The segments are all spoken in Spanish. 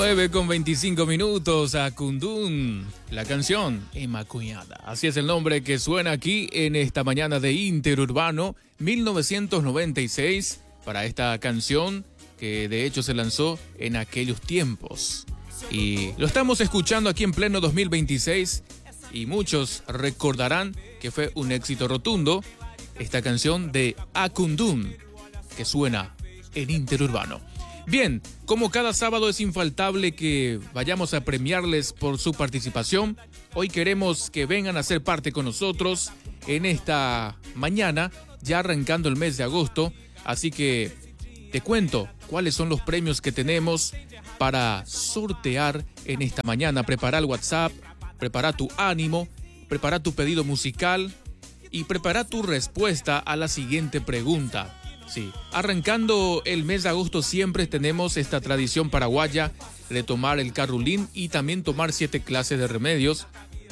9:25 Acundún, la canción Emacuñada. Así es el nombre que suena aquí en esta mañana de Interurbano 1996 para esta canción que de hecho se lanzó en aquellos tiempos. Y lo estamos escuchando aquí en pleno 2026 y muchos recordarán que fue un éxito rotundo esta canción de Acundún que suena en Interurbano. Bien, como cada sábado es infaltable que vayamos a premiarles por su participación, hoy queremos que vengan a ser parte con nosotros en esta mañana, ya arrancando el mes de agosto, así que te cuento cuáles son los premios que tenemos para sortear en esta mañana. Prepara el WhatsApp, prepara tu ánimo, prepara tu pedido musical y prepara tu respuesta a la siguiente pregunta. Sí, arrancando el mes de agosto siempre tenemos esta tradición paraguaya de tomar el carrulín y también tomar 7 clases de remedios.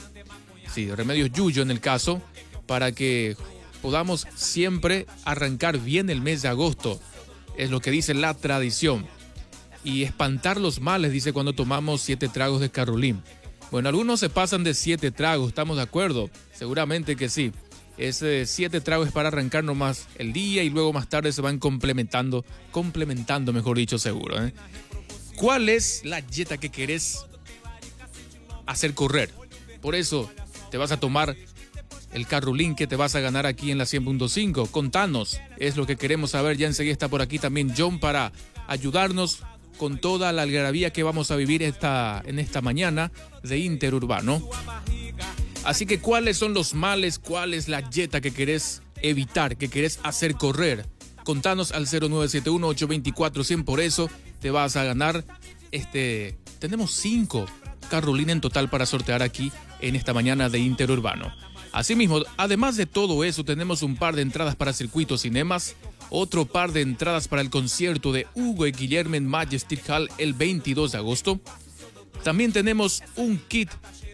Sí, remedios yuyo en el caso, para que podamos siempre arrancar bien el mes de agosto. Es lo que dice la tradición. Y espantar los males, dice, cuando tomamos 7 tragos de carrulín. Bueno, algunos se pasan de 7 tragos, ¿estamos de acuerdo? Seguramente que sí. Ese 7 tragos es para arrancar nomás el día y luego más tarde se van complementando mejor dicho, seguro. ¿Cuál es la dieta que querés hacer correr? Por eso te vas a tomar el carrulín que te vas a ganar aquí en la 100.5. Contanos, es lo que queremos saber. Ya enseguida está por aquí también John para ayudarnos con toda la algarabía que vamos a vivir en esta mañana de Interurbano. Así que, ¿cuáles son los males? ¿Cuál es la dieta que querés evitar, que querés hacer correr? Contanos al 0971-824-100. Por eso te vas a ganar tenemos 5 carrulín en total para sortear aquí en esta mañana de Interurbano. Asimismo, además de todo eso, tenemos un par de entradas para Circuito Cinemas, otro par de entradas para el concierto de Hugo y Guillermo en Majestic Hall el 22 de agosto. También tenemos un kit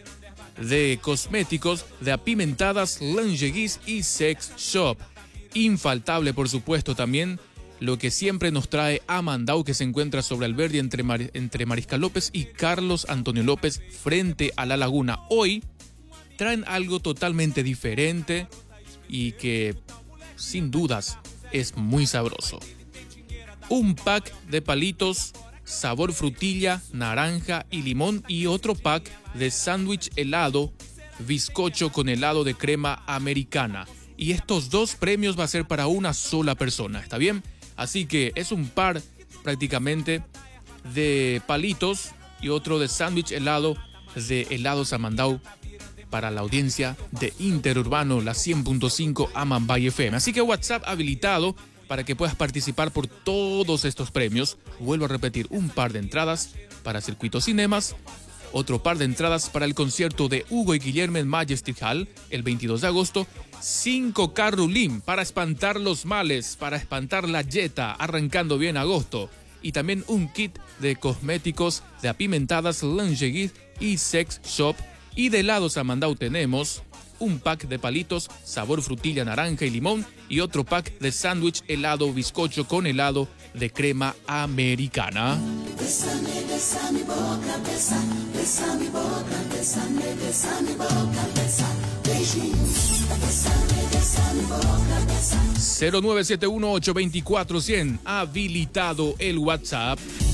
de cosméticos de Apimentadas, Lingeries y Sex Shop. Infaltable, por supuesto, también lo que siempre nos trae Amandau, que se encuentra sobre Alberdi entre Mariscal López y Carlos Antonio López frente a la Laguna. Hoy traen algo totalmente diferente y que sin dudas es muy sabroso. Un pack de palitos sabor frutilla, naranja y limón y otro pack de sándwich helado, bizcocho con helado de crema americana. Y estos 2 premios va a ser para una sola persona, ¿está bien? Así que es un par prácticamente de palitos y otro de sándwich helado de helados Amandau para la audiencia de Interurbano, la 100.5 Amambay FM. Así que WhatsApp habilitado para que puedas participar por todos estos premios. Vuelvo a repetir, un par de entradas para Circuito Cinemas, otro par de entradas para el concierto de Hugo y Guillermo en Majestic Hall el 22 de agosto, 5 carrulín para espantar los males, para espantar la dieta, arrancando bien agosto, y también un kit de cosméticos de Apimentadas, Lingerie y Sex Shop. Y de helados Amandau tenemos un pack de palitos, sabor frutilla, naranja y limón, y otro pack de sándwich helado bizcocho con helado de crema americana. Bésame, besa mi boca, besa mi boca, bésame, besa mi boca, besa, beijinhos, besa mi boca, besa. 0971-824-100, habilitado el WhatsApp.